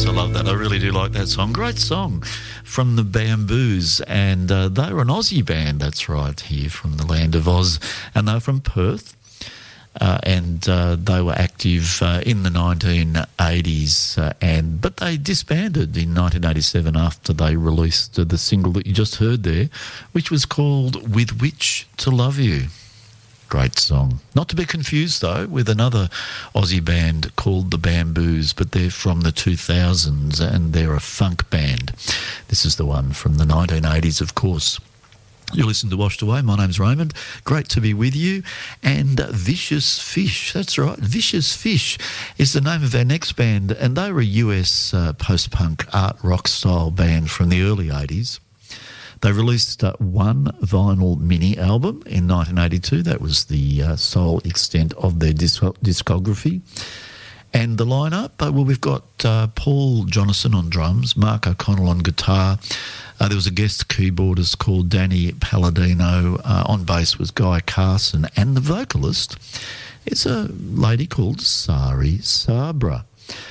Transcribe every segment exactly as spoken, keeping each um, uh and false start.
Yes, I love that. I really do like that song. Great song from the Bamboos, and uh, they were an Aussie band, that's right, here from the land of Oz, and they're from Perth, uh, and uh, they were active uh, in the nineteen eighties, uh, and but they disbanded in nineteen eighty-seven after they released uh, the single that you just heard there, which was called With Which to Love You. Great song. Not to be confused, though, with another Aussie band called the Bamboos, but they're from the two thousands and they're a funk band. This is the one from the nineteen eighties, of course. You listen to Washed Away. My name's Raymond. Great to be with you. And uh, Vicious Fish, that's right, Vicious Fish is the name of our next band, and they were a U S uh, post-punk art rock style band from the early eighties. They released uh, one vinyl mini album in nineteen eighty-two. That was the uh, sole extent of their disc- discography. And the lineup, uh, well, we've got uh, Paul Jonasson on drums, Mark O'Connell on guitar. Uh, there was a guest keyboardist called Danny Palladino. Uh, on bass was Guy Carson. And the vocalist is a lady called Sari Sabra.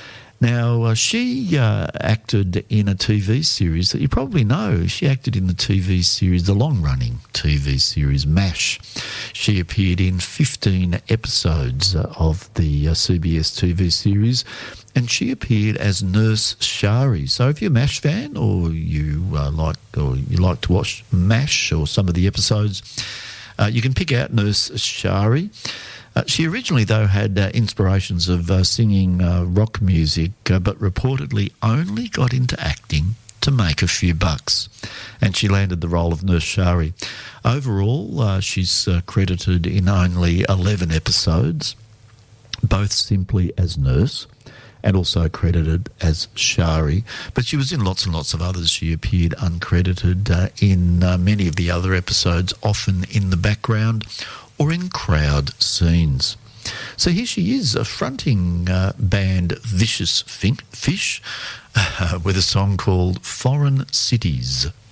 Now, uh, she uh, acted in a T V series that you probably know. She acted in the T V series, the long-running T V series MASH. She appeared in fifteen episodes uh, of the uh, C B S T V series, and she appeared as Nurse Shari. So if you're a MASH fan, or you uh, like or you like to watch MASH or some of the episodes, uh, you can pick out Nurse Shari. Uh, she originally, though, had uh, inspirations of uh, singing uh, rock music, uh, but reportedly only got into acting to make a few bucks. And she landed the role of Nurse Shari. Overall, uh, she's uh, credited in only eleven episodes, both simply as Nurse and also credited as Shari. But she was in lots and lots of others. She appeared uncredited uh, in uh, many of the other episodes, often in the background or in crowd scenes. So here she is, fronting uh, band Vicious Fin- Fish uh, with a song called Foreign Cities.